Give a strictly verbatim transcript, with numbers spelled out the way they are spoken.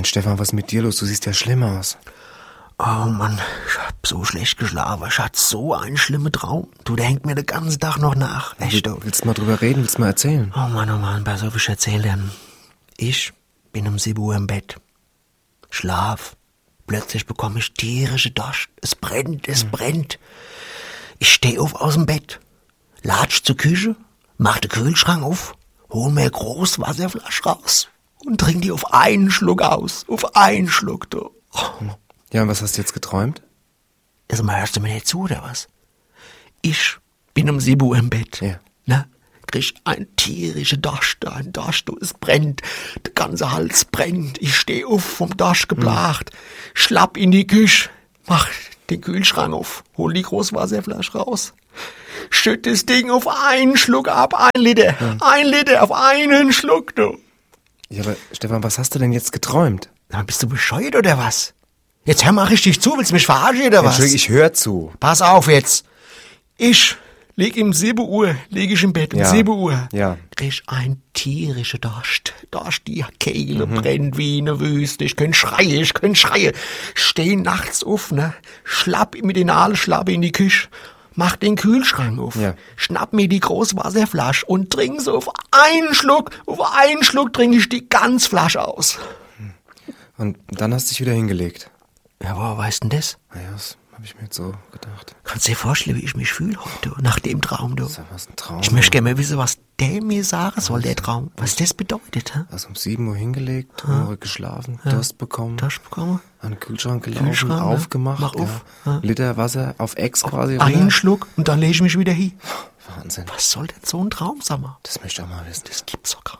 Mensch, Stefan, was ist mit dir los? Du siehst ja schlimm aus. Oh Mann, ich hab so schlecht geschlafen. Ich hatte so einen schlimmen Traum. Du, der hängt mir den ganzen Tag noch nach. Echt, du. Willst du mal drüber reden? Willst du mal erzählen? Oh Mann, oh Mann, pass auf, ich erzähl dir. Ich bin um sieben Uhr im Bett. Schlaf. Plötzlich bekomme ich tierische Durst. Es brennt, es hm. brennt. Ich steh auf aus dem Bett. Latsch zur Küche, mach den Kühlschrank auf, hol mir eine Großwasserflasche raus und trink die auf einen Schluck aus. Auf einen Schluck, du. Oh. Ja, und was hast du jetzt geträumt? Also mal, hörst du mir nicht zu, oder was? Ich bin um sieben Uhr im Bett. Ja. Ne? Krieg ein tierische Durst, ein Durst, du, es brennt. Der ganze Hals brennt. Ich steh auf, vom Durst geplagt. Hm. Schlapp in die Küche, mach den Kühlschrank auf, hol die Großwasserflasche raus. Schütt das Ding auf einen Schluck ab, ein Liter. Ja. Ein Liter auf einen Schluck, du. Ja, aber Stefan, was hast du denn jetzt geträumt? Na, bist du bescheuert oder was? Jetzt hör mal richtig zu, willst du mich verarschen oder was? Entschuldigung, ich hör zu. Pass auf jetzt. Ich lieg um sieben Uhr, lieg ich im Bett um ja. sieben Uhr. Ja. Krieg ein tierische Durst. Durst, die Kehle mhm. brennt wie eine Wüste. Ich könnt schreien, ich könnt schreien. Steh nachts auf, ne? Schlapp mit den Aalschlappe in die Küche. Mach den Kühlschrank auf, ja. schnapp mir die Großwasserflasche und trink so auf einen Schluck, auf einen Schluck trinke ich die ganze Flasche aus. Und dann hast du dich wieder hingelegt. Ja, woher weißt denn das? Naja, das habe ich mir jetzt so gedacht. Kannst du dir vorstellen, wie ich mich fühle heute, nach dem Traum, du? Das ist ja was ein Traum. Ich möchte gerne mal wissen, was der mir sagen soll, der Traum. Was das bedeutet, hä? Also um sieben Uhr hingelegt, ja. Uhr geschlafen, ja. Durst bekommen. Durst bekommen. An den Kühlschrank gelaufen, Kühlschrank, aufgemacht. Mach auf. Ja. Liter Wasser auf Ex quasi. Einen Schluck und dann lege ich mich wieder hin. Wahnsinn. Was soll denn so ein Traum, sag mal? Das möchte ich auch mal wissen. Das gibt's doch gar nicht.